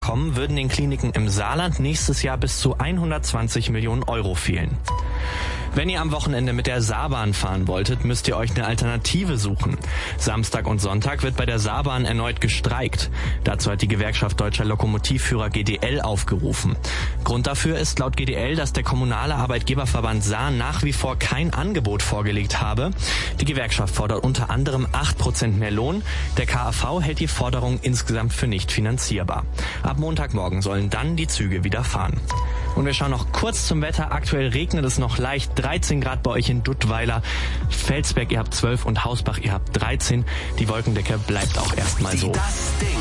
würden den Kliniken im Saarland nächstes Jahr bis zu 120 Millionen Euro fehlen. Wenn ihr am Wochenende mit der Saarbahn fahren wolltet, müsst ihr euch eine Alternative suchen. Samstag und Sonntag wird bei der Saarbahn erneut gestreikt. Dazu hat die Gewerkschaft Deutscher Lokomotivführer GDL aufgerufen. Grund dafür ist laut GDL, dass der kommunale Arbeitgeberverband Saar nach wie vor kein Angebot vorgelegt habe. Die Gewerkschaft fordert unter anderem 8% mehr Lohn. Der KAV hält die Forderung insgesamt für nicht finanzierbar. Ab Montagmorgen sollen dann die Züge wieder fahren. Und wir schauen noch kurz zum Wetter. Aktuell regnet es noch leicht. 13 Grad bei euch in Duttweiler. Felsberg, ihr habt 12 und Hausbach, ihr habt 13. Die Wolkendecke bleibt auch erstmal so. Das Ding.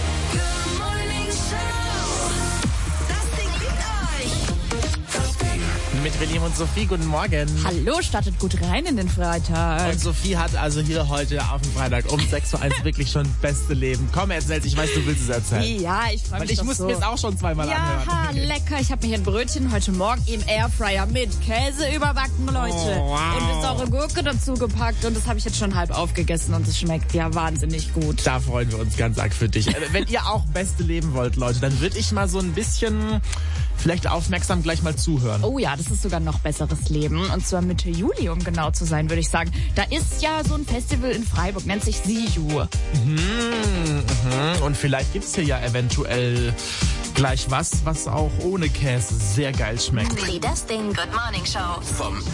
Mit William und Sophie, guten Morgen. Hallo, startet gut rein in den Freitag. Und Sophie hat also hier heute auf dem Freitag um 6:01 Uhr wirklich schon beste Leben. Komm, erzähl's, ich weiß, du willst es erzählen. Ja, ich freue mich. Weil ich musste mir es auch schon zweimal anhören. Ja, lecker. Ich habe mir hier ein Brötchen heute Morgen im Airfryer mit Käse überbacken, Leute. Oh, wow. Und eine saure Gurke dazu gepackt. Und das habe ich jetzt schon halb aufgegessen und es schmeckt ja wahnsinnig gut. Da freuen wir uns ganz arg für dich. Wenn ihr auch beste Leben wollt, Leute, dann würde ich mal so ein bisschen vielleicht aufmerksam gleich mal zuhören. Oh ja, das ist sogar noch besseres Leben. Und zwar Mitte Juli, um genau zu sein, würde ich sagen. Da ist ja so ein Festival in Freiburg, nennt sich Siju. Und vielleicht gibt's hier ja eventuell gleich was auch ohne Käse sehr geil schmeckt. Die Das Ding Good Morning Show. Vom